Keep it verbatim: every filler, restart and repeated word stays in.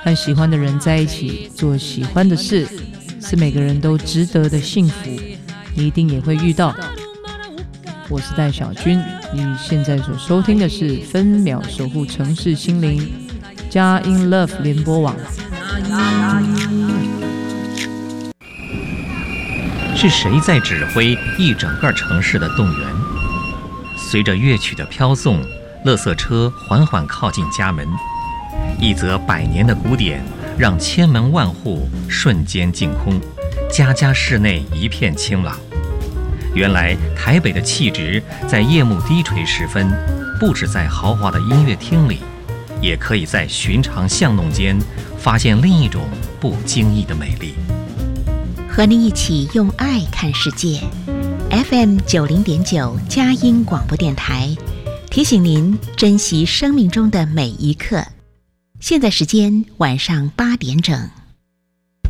和喜欢的人在一起做喜欢的事，是每个人都值得的幸福，你一定也会遇到。我是戴小军，你现在所收听的是分秒守护城市心灵佳音 Love 联播网。 是谁在指挥一整个城市的动员？随着乐曲的飘送，垃圾车缓缓靠近家门，一则百年的古典让千门万户瞬间净空，家家室内一片清朗。原来台北的气质在夜幕低垂时分，不止在豪华的音乐厅里，也可以在寻常巷弄间发现另一种不经意的美丽。 和您一起用爱看世界 F M 九零点九佳音广播电台，提醒您珍惜生命中的每一刻。现在时间晚上八点整。